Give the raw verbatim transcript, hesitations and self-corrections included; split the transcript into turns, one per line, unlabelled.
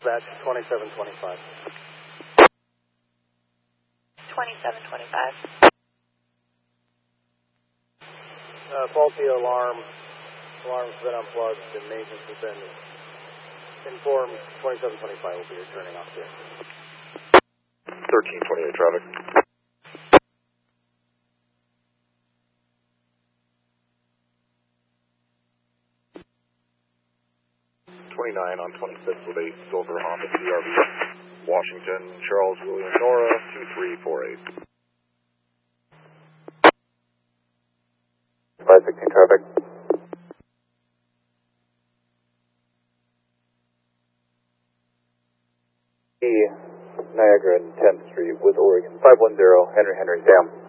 Batch twenty-seven twenty-five.
twenty-seven twenty-five.
Uh, faulty alarm. Alarm's been unplugged and maintenance has been informed. twenty-seven twenty-five will be returning off here.
thirteen twenty-eight traffic. twenty-nine on twenty-six with eight Silver Honda C R V. Washington, Charles William Nora, two three four eight. five sixteen traffic. Niagara and tenth Street with Oregon, five one zero, Henry Henry, Sam.